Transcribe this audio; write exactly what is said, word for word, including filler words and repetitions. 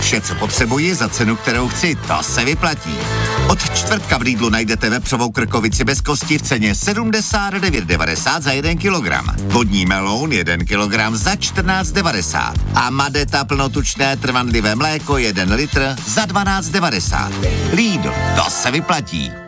Vše, co potřebuji za cenu, kterou chci, to se vyplatí. Od čtvrtka v Lidlu najdete vepřovou krkovici bez kosti v ceně sedmdesát devět devadesát za jeden kilogram. Vodní meloun jeden kilogram za čtrnáct devadesát. A Madeta plnotučné trvanlivé mléko jeden litr za dvanáct devadesát. Lidl, to se vyplatí.